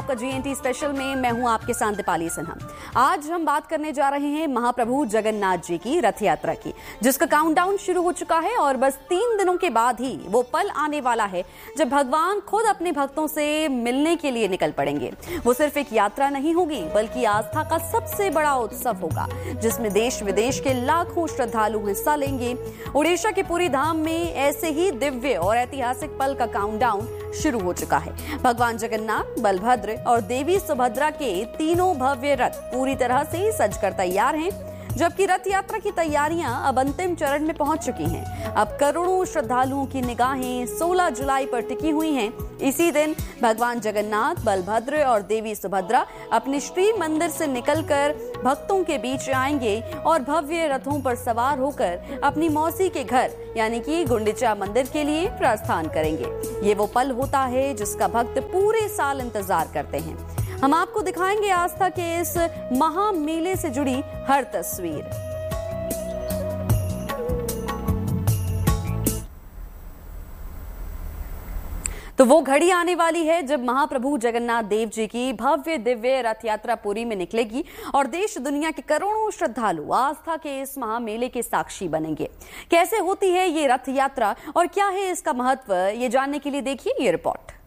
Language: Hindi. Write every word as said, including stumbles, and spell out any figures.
आपका जीएनटी स्पेशल में मैं हूं आपके साथ दीपाली सिन्हा। आज हम बात करने जा रहे हैं महाप्रभु जगन्नाथ जी की रथ यात्रा की, जिसका काउंटडाउन शुरू हो चुका है और बस तीन दिनों के बाद ही वो पल आने वाला है जब भगवान खुद अपने भक्तों से मिलने के लिए निकल पड़ेंगे। वो सिर्फ एक यात्रा नहीं होगी बल्कि आस्था का सबसे बड़ा उत्सव होगा, जिसमें देश विदेश के लाखों श्रद्धालु हिस्सा लेंगे। उड़ीसा के पुरी धाम में ऐसे ही दिव्य और ऐतिहासिक पल का काउंटडाउन शुरू हो चुका है। भगवान जगन्नाथ, बलभद्र और देवी सुभद्रा के तीनों भव्य रथ पूरी तरह से सजकर तैयार हैं, जबकि रथ यात्रा की तैयारियां अब अंतिम चरण में पहुंच चुकी हैं। अब करोड़ों श्रद्धालुओं की निगाहें सोलह जुलाई पर टिकी हुई हैं। इसी दिन भगवान जगन्नाथ, बलभद्र और देवी सुभद्रा अपने श्री मंदिर से निकलकर भक्तों के बीच आएंगे और भव्य रथों पर सवार होकर अपनी मौसी के घर यानी कि गुंडिचा मंदिर के लिए प्रस्थान करेंगे। ये वो पल होता है जिसका भक्त पूरे साल इंतजार करते हैं। हम आपको दिखाएंगे आस्था के इस महामेले से जुड़ी हर तस्वीर। तो वो घड़ी आने वाली है जब महाप्रभु जगन्नाथ देव जी की भव्य दिव्य रथ यात्रा पुरी में निकलेगी और देश दुनिया के करोड़ों श्रद्धालु आस्था के इस महामेले के साक्षी बनेंगे। कैसे होती है ये रथ यात्रा और क्या है इसका महत्व, ये जानने के लिए देखिए ये रिपोर्ट।